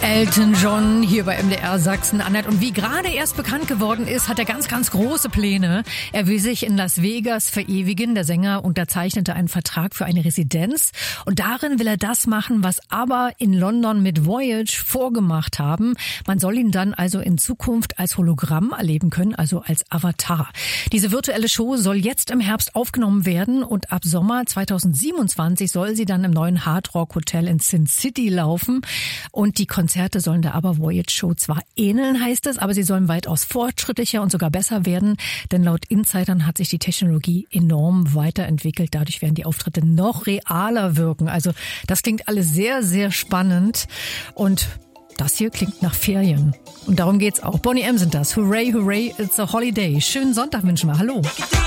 Elton John hier bei MDR Sachsen-Anhalt. Und wie gerade erst bekannt geworden ist, hat er ganz, ganz große Pläne. Er will sich in Las Vegas verewigen. Der Sänger unterzeichnete einen Vertrag für eine Residenz. Und darin will er das machen, was ABBA in London mit Voyage vorgemacht haben. Man soll ihn dann also in Zukunft als Hologramm erleben können, also als Avatar. Diese virtuelle Show soll jetzt im Herbst aufgenommen werden und ab Sommer 2027 soll sie dann im neuen Hard Rock Hotel in Sin City laufen. Und die Konzerte sollen der ABBA Voyage Show zwar ähneln, heißt es, aber sie sollen weitaus fortschrittlicher und sogar besser werden, denn laut Insidern hat sich die Technologie enorm weiterentwickelt. Dadurch werden die Auftritte noch realer wirken. Also das klingt alles sehr, sehr spannend und das hier klingt nach Ferien. Und darum geht's auch. Boney M. sind das. Hooray, hooray, it's a holiday. Schönen Sonntag wünschen wir. Hallo.